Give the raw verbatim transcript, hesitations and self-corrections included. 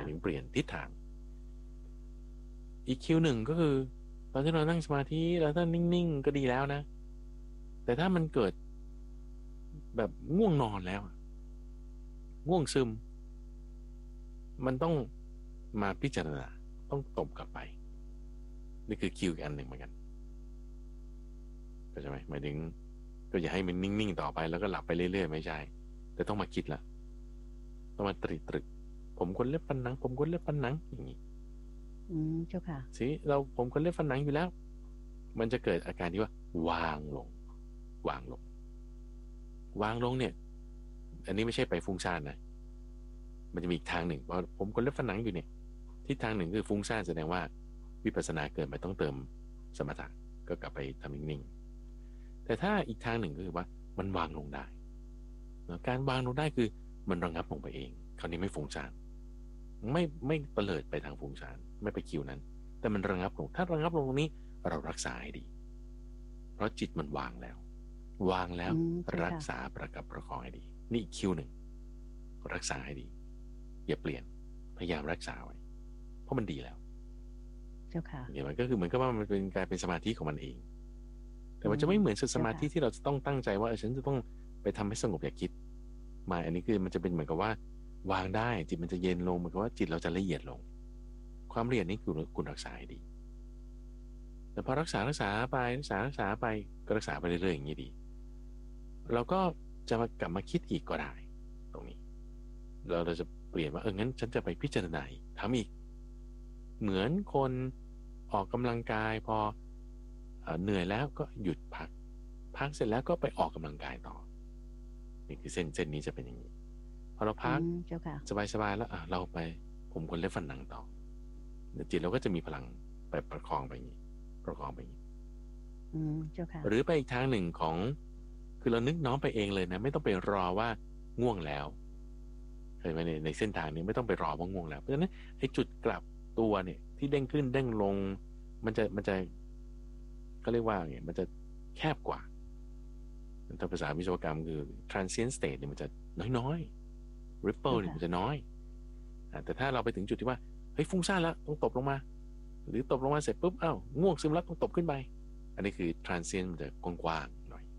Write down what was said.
ถึงเปลี่ยนทิศทางอีกคิวหนึ่งก็คือตอนที่เรานั่งสมาธิแล้วถ้านิ่งๆก็ดีแล้วนะแต่ถ้ามันเกิดแบบง่วงนอนแล้วง่วงซึมมันต้องมาพิจารณาต้องตบกลับไปนี่คือคิวอีกอันหนึ่งเหมือนกันเข้าใจไหมหมายถึงก็อย่าให้มันนิ่งๆต่อไปแล้วก็หลับไปเรื่อยๆไม่ใช่แต่ต้องมาคิดละต้องมาตรีตรึกผมควรเล็บฟันหนังผมควรเล็บฟันหนังอย่างนี้อืมเจ้าค่ะสิเราผมควรเล็บฟันหนังอยู่แล้วมันจะเกิดอาการที่ว่าวางลงวางลงวางลงเนี่ยอันนี้ไม่ใช่ไปฟุ้งซ่านนะมันจะมีอีกทางหนึ่งพอผมควรเล็บฟันหนังอยู่เนี่ยทิศทางหนึ่งคือฟุ้งซ่านแสดงว่าวิปัสสนาเกิดไปต้องเติมสมถะก็กลับไปทำนิ่งๆแต่ถ้าอีกทางหนึ่งก็คือว่ามันวางลงได้การวางลงได้คือมันระงับลงไปเองคราวนี้ไม่ฟุ้งซ่านไม่ไม่เตลิดไปทางฟุ้งซ่านไม่ไปคิวนั้นแต่มันระงับลงถ้าระงับลงตรงนี้เรารักษาให้ดีเพราะจิตมันวางแล้ววางแล้วอืมเจ้าค่ะรักษาประกับประคองให้ดีนี่อีกคิวหนึ่งรักษาให้ดีอย่าเปลี่ยนพยายามรักษาไว้เพราะมันดีแล้วเจ้าค่ะเห็นไหมก็คือเหมือนกับว่ามันเป็นกลายเป็นสมาธิของมันเองแต่อืมันจะมไม่เหมือนสเจ้าค่ะมาธิที่เราจะต้องตั้งใจว่าเออฉันจะต้องไปทำให้สงบอย่าคิดมาอันนี้คือมันจะเป็นเหมือนกับว่าวางได้จิตมันจะเย็นลงเหมือนกับว่าจิตเราจะละเอียดลงความละเอียดนี้คือคุณรักษาให้ดีแต่พอรักษารักษาไปรักษารักษาไปก็รักษาไปเรื่อยๆอย่างนี้ดีเราก็จะมากลับมาคิดอีกก็ได้ตรงนี้เราเราจะเปลี่ยนว่าเอองั้นฉันจะไปพิจารณาทำอีกเหมือนคนออกกำลังกายพอเหนื่อยแล้วก็หยุดพักพักเสร็จแล้วก็ไปออกกำลังกายต่อนี่คือเส้นเส้นนี้จะเป็นอย่างนี้พอเราอืพักมเจ้าค่ะสบายๆแล้วอ่ะเราไปผมคนเล็บฟันหนังต่อจิตเราก็จะมีพลังไปประคองไปอย่างนี้ประคองไปอย่างนี้อืมเจ้าค่ะหรือไปอีกทางหนึ่งของคือเรานึกน้อมไปเองเลยนะไม่ต้องไปรอว่าง่วงแล้วเคยไหมในในเส้นทางนี้ไม่ต้องไปรอว่าง่วงแล้วเพราะฉะนั้นไอ้จุดกลับตัวเนี่ยที่เด้งขึ้นเด้งลงมันจะมันจะเขาเรียกว่าไงมันจะแคบกว่าถ้าภาษาวิศวกรรมคือ transient state เนี่ยมันจะน้อยๆเจ้า ripple เนี่ยค่ะมันจะน้อยอ่าแต่ถ้าเราไปถึงจุดที่ว่าเฮ้ยฟุ้งซ่านแล้วต้องตบลงมาหรือตบลงมาเสร็จปุ๊บอ้าวง่วงซึมแล้วต้องตบขึ้นไปอันนี้คือ transient มันจะกว้าง